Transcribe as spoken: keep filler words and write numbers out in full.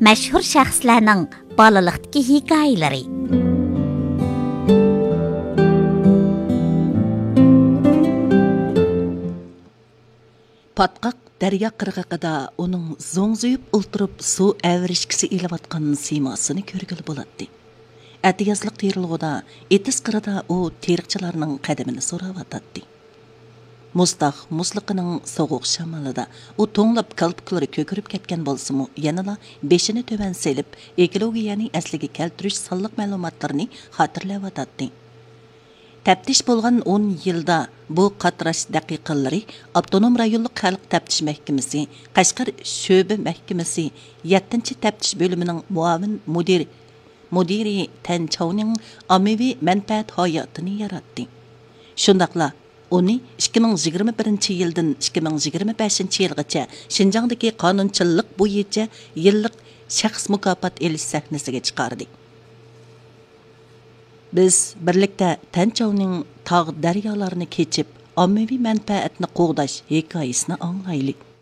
mashhur shaxslarning bolalikdagi hikoyalari. Patqaq daryo qirg'og'ida uning zo'ngzuyib o'ltirib suv avrishkisi ilayotgan siymosini ko'rgili bo'ladi. Atiyazliq terilg'uda etis qirida u teriqchilarning qadamini so'rayotadi. Mustaq musliqining sovuq shamolida u to'nglab kalpiklari ko'kirib ketgan bo'lsa-mu, yanada beshini to'van selib, ekologiyani asliga keltirish sonliq ma'lumotlarini xotirlayotadi. Təftiş bolğan o'n yılda bu qatnaş daqiqalari Avtonom rayonluq xalq təftiş məhkəməsi, Qashqar şöbə məhkəməsi yettinchi təftiş bölümünün muavin müdiri müdiri Tanchowning ommaviy manfaat hayotini yaratdi. Shundaqla uni ikki ming yigirma birinchi yildan ikki ming yigirma beshinchi yilgacha Şinjandagi qonunchilik bo'yicha yillik shaxs mukofot elish sahnasiga chiqardi. Biz birlikdə Tanchowning tog' daryolarini keçib, ommaviy manfaatni qo'g'dash hikoyasini anglaylik.